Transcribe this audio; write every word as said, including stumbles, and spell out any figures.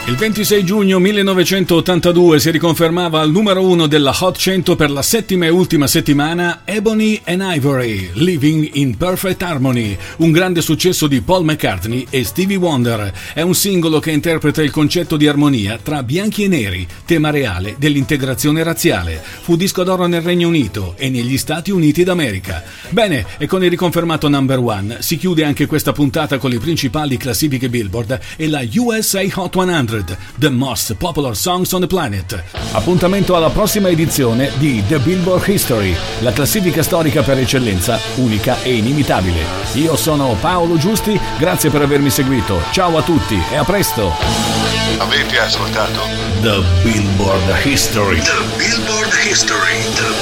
Il ventisei giugno millenovecentottantadue si riconfermava al numero uno della Hot cento per la settima e ultima settimana Ebony and Ivory, Living in Perfect Harmony, un grande successo di Paul McCartney e Stevie Wonder. È un singolo che interpreta il concetto di armonia tra bianchi e neri, tema reale dell'integrazione razziale. Fu disco d'oro nel Regno Unito e negli Stati Uniti d'America. Bene, e con il riconfermato number one si chiude anche questa puntata con le principali classifiche Billboard e la U S A Hot cento, The Most Popular Songs on the Planet. Appuntamento alla prossima edizione di The Billboard History, la classifica storica per eccellenza, unica e inimitabile. Io sono Paolo Giusti, grazie per avermi seguito. Ciao a tutti e a presto. Avete ascoltato The Billboard History. The Billboard History. The